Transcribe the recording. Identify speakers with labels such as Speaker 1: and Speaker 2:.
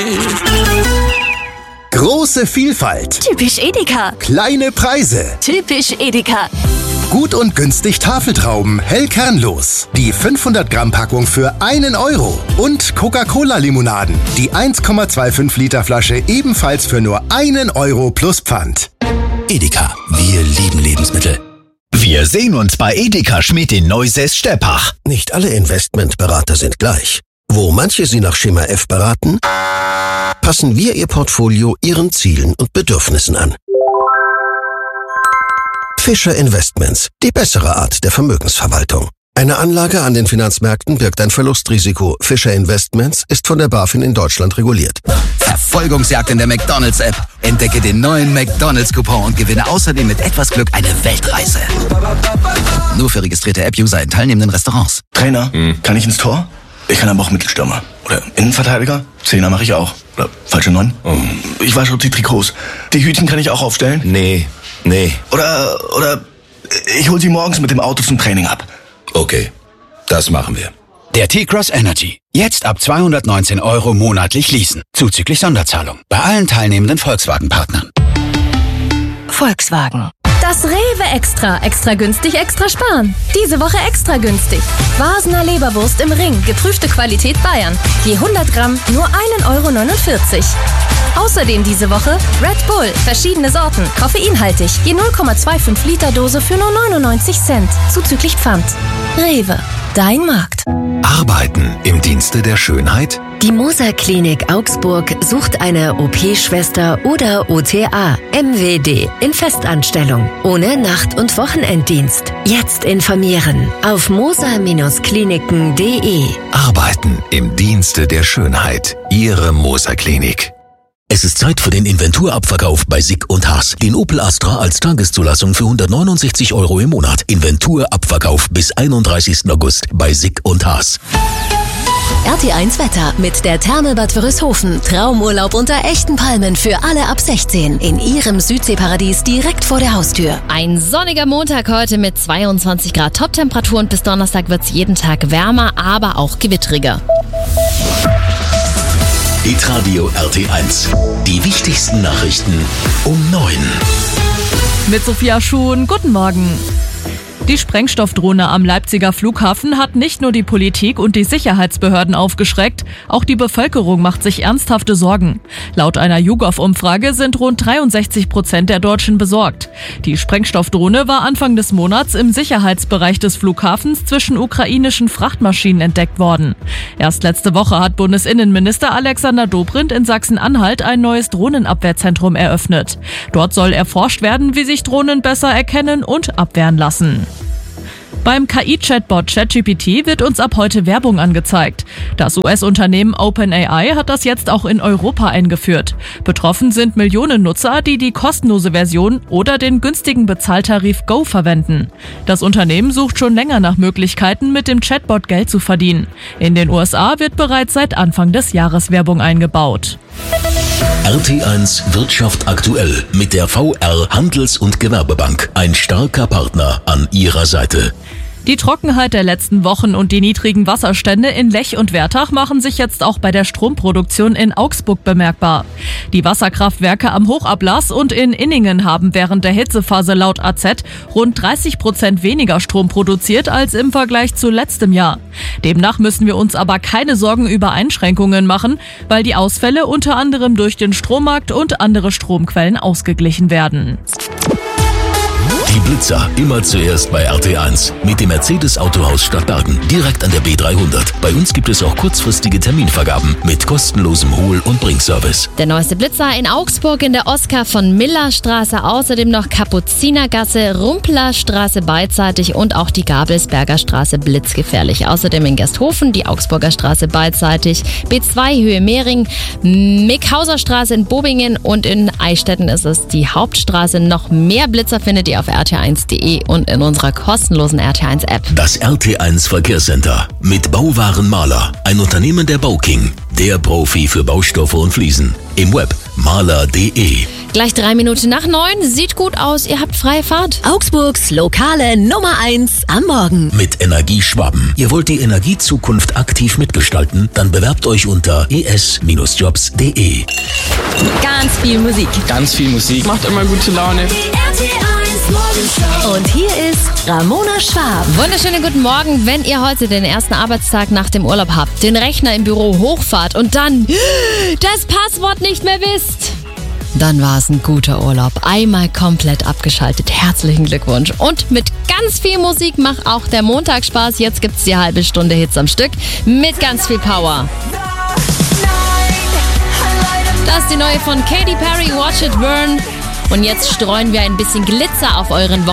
Speaker 1: Große Vielfalt.
Speaker 2: Typisch Edeka.
Speaker 1: Kleine Preise.
Speaker 2: Typisch Edeka.
Speaker 1: Gut und günstig Tafeltrauben, hell kernlos. Die 500 Gramm Packung für 1 Euro. Und Coca-Cola-Limonaden. Die 1,25 Liter Flasche ebenfalls für nur 1 Euro plus Pfand.
Speaker 3: Edeka, wir lieben Lebensmittel.
Speaker 4: Wir sehen uns bei Edeka Schmidt in Neusäß-Steppach.
Speaker 5: Nicht alle Investmentberater sind gleich. Wo manche Sie nach Schema F beraten, passen wir Ihr Portfolio Ihren Zielen und Bedürfnissen an. Fischer Investments, die bessere Art der Vermögensverwaltung. Eine Anlage an den Finanzmärkten birgt ein Verlustrisiko. Fischer Investments ist von der BaFin in Deutschland reguliert.
Speaker 3: Verfolgungsjagd in der McDonald's-App. Entdecke den neuen McDonald's-Coupon und gewinne außerdem mit etwas Glück eine Weltreise. Nur für registrierte App-User in teilnehmenden Restaurants.
Speaker 6: Trainer, kann ich ins Tor? Ich kann aber auch Mittelstürmer. Oder Innenverteidiger? Zehner mache ich auch. Oder falsche 9? Ich wasche die Trikots. Die Hütchen kann ich auch aufstellen?
Speaker 3: Nee.
Speaker 6: Oder ich hol sie morgens mit dem Auto zum Training ab.
Speaker 3: Okay, das machen wir.
Speaker 7: Der T-Cross Energy. Jetzt ab 219 € monatlich leasen. Zuzüglich Sonderzahlung. Bei allen teilnehmenden Volkswagen-Partnern.
Speaker 2: Volkswagen. Das Rewe Extra. Extra günstig, extra sparen. Diese Woche extra günstig. Vasener Leberwurst im Ring. Geprüfte Qualität Bayern. Je 100 Gramm nur 1,49 €. Außerdem diese Woche Red Bull. Verschiedene Sorten. Koffeinhaltig. Je 0,25 Liter Dose für nur 99 Cent. Zuzüglich Pfand. Rewe. Dein Markt.
Speaker 4: Arbeiten im Dienste der Schönheit?
Speaker 8: Die Moser Klinik Augsburg sucht eine OP-Schwester oder OTA, MWD, in Festanstellung, ohne Nacht- und Wochenenddienst. Jetzt informieren auf moser-kliniken.de.
Speaker 4: Arbeiten im Dienste der Schönheit. Ihre Moser Klinik.
Speaker 3: Es ist Zeit für den Inventurabverkauf bei Sick & Haas. Den Opel Astra als Tageszulassung für 169 € im Monat. Inventurabverkauf bis 31. August bei Sick & Haas.
Speaker 2: RT1 Wetter mit der Thermelbad Wörishofen. Traumurlaub unter echten Palmen für alle ab 16. In Ihrem Südseeparadies direkt vor der Haustür.
Speaker 9: Ein sonniger Montag heute mit 22 Grad Toptemperatur und bis Donnerstag wird es jeden Tag wärmer, aber auch gewittriger.
Speaker 3: Hitradio RT1. Die wichtigsten Nachrichten um 9.
Speaker 10: Mit Sophia Schuhn, guten Morgen. Die Sprengstoffdrohne am Leipziger Flughafen hat nicht nur die Politik und die Sicherheitsbehörden aufgeschreckt, auch die Bevölkerung macht sich ernsthafte Sorgen. Laut einer YouGov-Umfrage sind rund 63% der Deutschen besorgt. Die Sprengstoffdrohne war Anfang des Monats im Sicherheitsbereich des Flughafens zwischen ukrainischen Frachtmaschinen entdeckt worden. Erst letzte Woche hat Bundesinnenminister Alexander Dobrindt in Sachsen-Anhalt ein neues Drohnenabwehrzentrum eröffnet. Dort soll erforscht werden, wie sich Drohnen besser erkennen und abwehren lassen. Beim KI-Chatbot ChatGPT wird uns ab heute Werbung angezeigt. Das US-Unternehmen OpenAI hat das jetzt auch in Europa eingeführt. Betroffen sind Millionen Nutzer, die die kostenlose Version oder den günstigen Bezahltarif Go verwenden. Das Unternehmen sucht schon länger nach Möglichkeiten, mit dem Chatbot Geld zu verdienen. In den USA wird bereits seit Anfang des Jahres Werbung eingebaut.
Speaker 3: RT1 Wirtschaft aktuell mit der VR Handels- und Gewerbebank. Ein starker Partner an Ihrer Seite.
Speaker 10: Die Trockenheit der letzten Wochen und die niedrigen Wasserstände in Lech und Wertach machen sich jetzt auch bei der Stromproduktion in Augsburg bemerkbar. Die Wasserkraftwerke am Hochablass und in Inningen haben während der Hitzephase laut AZ rund 30% weniger Strom produziert als im Vergleich zu letztem Jahr. Demnach müssen wir uns aber keine Sorgen über Einschränkungen machen, weil die Ausfälle unter anderem durch den Strommarkt und andere Stromquellen ausgeglichen werden.
Speaker 3: Die Blitzer immer zuerst bei RT1 mit dem Mercedes-Autohaus Stadtbergen, direkt an der B300. Bei uns gibt es auch kurzfristige Terminvergaben mit kostenlosem Hol- und Bringservice.
Speaker 9: Der neueste Blitzer in Augsburg in der Oskar von Miller Straße, außerdem noch Kapuzinergasse, Rumpler Straße beidseitig und auch die Gabelsberger Straße blitzgefährlich. Außerdem in Gersthofen die Augsburger Straße beidseitig, B2 Höhe Mehring, Mickhauser Straße in Bobingen und in Eichstätten ist es die Hauptstraße. Noch mehr Blitzer findet ihr auf RT1. rt1.de und in unserer kostenlosen RT1-App.
Speaker 3: Das RT1 Verkehrscenter mit Bauwaren Mahler, ein Unternehmen der Bauking, der Profi für Baustoffe und Fliesen. Im Web mahler.de.
Speaker 9: Gleich 3 Minuten nach 9. Sieht gut aus, ihr habt freie Fahrt.
Speaker 2: Augsburgs lokale Nummer 1 am Morgen.
Speaker 3: Mit Energie Schwaben. Ihr wollt die Energiezukunft aktiv mitgestalten? Dann bewerbt euch unter es-jobs.de.
Speaker 2: Ganz viel Musik.
Speaker 11: Ganz viel Musik. Macht immer gute Laune.
Speaker 2: Und hier ist Ramona Schwab.
Speaker 9: Wunderschönen guten Morgen, wenn ihr heute den ersten Arbeitstag nach dem Urlaub habt, den Rechner im Büro hochfahrt und dann das Passwort nicht mehr wisst. Dann war es ein guter Urlaub. Einmal komplett abgeschaltet. Herzlichen Glückwunsch. Und mit ganz viel Musik macht auch der Montag Spaß. Jetzt gibt's die halbe Stunde Hits am Stück mit ganz viel Power. Das ist die neue von Katy Perry, Watch It Burn. Und jetzt streuen wir ein bisschen Glitzer auf euren